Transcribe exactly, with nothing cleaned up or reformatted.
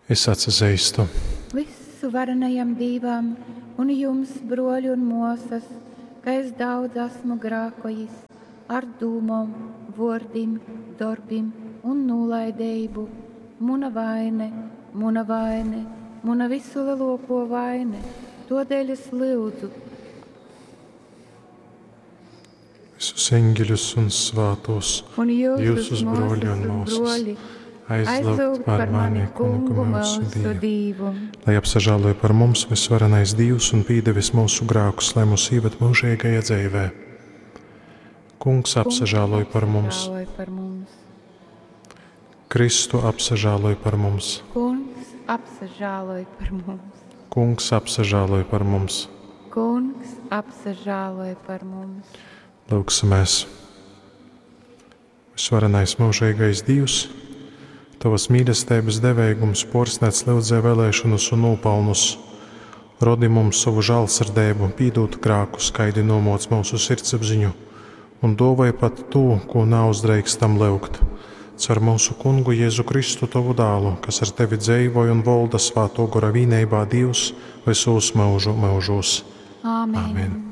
Es atsazīstu visu varenajam Dīvam un jums, broļi un mosas, ka es daudz esmu grākojis ar dūmom, vordim, darbim un nūlaideibu. Muna vaine, muna vaine, muna visu lielāko vaine, todēļ es lūdzu visus eņģeļus un svātos, un jūs, jūsus broļi un mūsas, aizlūgt par mani kungu mūsu Dievu, lai apsažāloja par mums visvarenais Dievs un pīdevis mūsu grākus, lai mūs ievad mūžīgajā dzīvē. Kungs apsažāloja par mums, Kristu apsažāloja par mums, Kungs apsažāloja par mums, Kungs apsažāloja par mums. Kungs apsažāloja par mums. Lūksimies. Visvarenais mūžīgais Dievs, Tavas mīlestības devēgums porsnēts lūdzē vēlēšanas un nopelnus. Rodi mums savu žēlsirdību, pīdot grāku, skaidri nomoc mūsu sirdsapziņu un dāvāj pat to, ko nav uzdrīkstam lūgt. Car mūsu kungu Jēzu Kristu, Tavu dēlu, kas ar Tevi dzīvoja un valda Svētā gara vienībā Dievs visos mūžu mūžos. Āmen. Āmen.